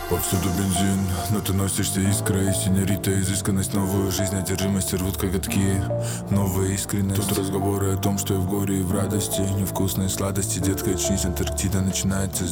Повсюду бензин, но ты носишься искрой. Синьорита, изысканность, новую жизнь, одержимость рвут коготки. Новая искренность. Тут разговоры о том, что и в горе, и в радости. Невкусные сладости, детка, очнись, Антарктида начинается